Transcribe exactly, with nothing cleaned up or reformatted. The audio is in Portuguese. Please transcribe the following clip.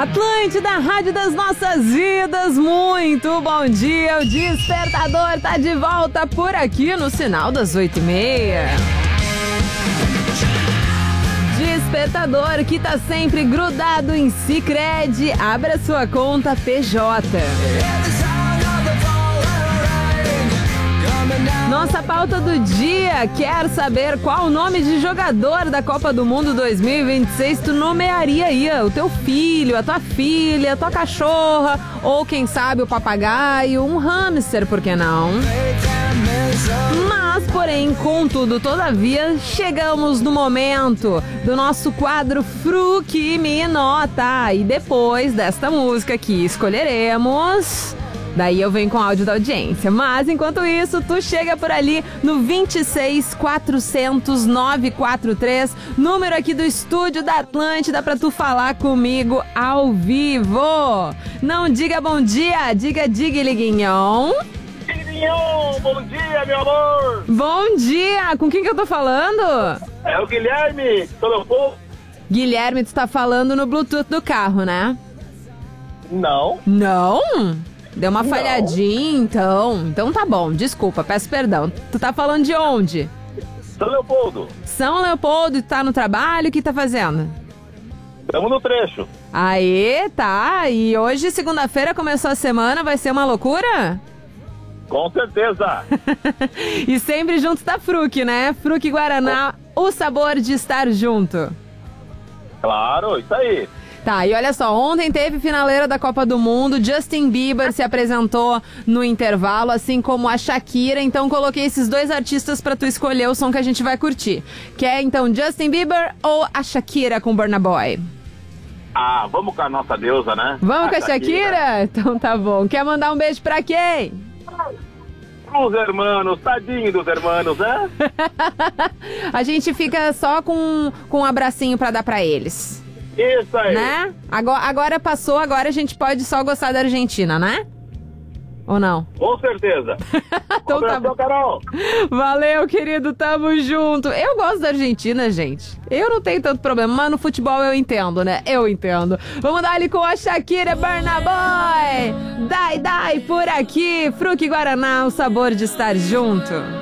Atlântida, rádio das nossas vidas, muito bom dia. O Despertador tá de volta por aqui no sinal das oito e meia. Despertador que tá sempre grudado em Sicredi. Abra sua conta P J. Nossa pauta do dia, quer saber qual o nome de jogador da Copa do Mundo dois mil e vinte e seis tu nomearia aí? O teu filho, a tua filha, a tua cachorra, ou quem sabe o papagaio, um hamster, por que não? Mas, porém, contudo, todavia, chegamos no momento do nosso quadro Fruque Me Nota. E depois desta música que escolheremos... Daí eu venho com áudio da audiência. Mas, enquanto isso, tu chega por ali no vinte e seis, quatrocentos, novecentos e quarenta e três, número aqui do estúdio da Atlântida, pra tu falar comigo ao vivo. Não diga bom dia, diga diga, liguinhão. Liguinhão, bom dia, meu amor. Bom dia, com quem que eu tô falando? É o Guilherme, tô meu povo. Guilherme, tu tá falando no Bluetooth do carro, né? Não. Não? Deu uma Não. falhadinha, então. Então tá bom, desculpa, peço perdão. Tu tá falando de onde? São Leopoldo. São Leopoldo, tá no trabalho, o que tá fazendo? Estamos no trecho. Aê, tá. E hoje, segunda-feira, começou a semana, vai ser uma loucura? Com certeza. E sempre junto da Fruque, né? Fruque Guaraná, o sabor de estar junto. Claro, isso aí. Tá, e olha só, ontem teve finaleira da Copa do Mundo, Justin Bieber se apresentou no intervalo, assim como a Shakira, então coloquei esses dois artistas pra tu escolher o som que a gente vai curtir. Quer então Justin Bieber ou a Shakira com Burna Boy? Ah, vamos com a nossa deusa, né? Vamos a com a Shakira? Shakira? Então tá bom. Quer mandar um beijo pra quem? Os hermanos, tadinho dos hermanos, né? A gente fica só com, com um abracinho pra dar pra eles. Isso aí. Né? Agora, agora passou, agora a gente pode só gostar da Argentina, né? Ou não? Com certeza. Então tá bom. Carol. Valeu, querido, tamo junto. Eu gosto da Argentina, gente. Eu não tenho tanto problema, mas no futebol eu entendo, né? Eu entendo. Vamos dar ali com a Shakira, Burna Boy. Dai, dai, por aqui. Fruque Guaraná, o sabor de estar junto.